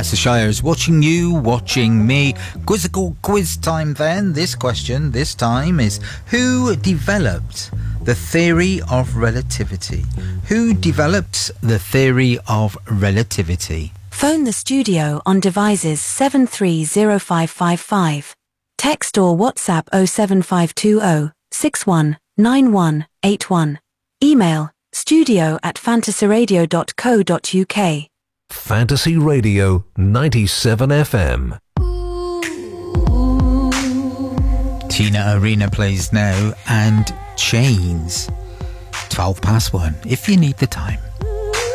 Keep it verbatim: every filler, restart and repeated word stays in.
That's the Shires. Watching you, watching me. Quizzical quiz time then. This question, this time, is who developed the theory of relativity? Who developed the theory of relativity? Phone the studio on devices seven three zero five five five. Text or WhatsApp oh seven five two oh six one nine one eight one. Email studio at fantasyradio dot co dot uk. Fantasy Radio ninety-seven F M. Tina Arena plays now, and Chains. twelve past one, if you need the time.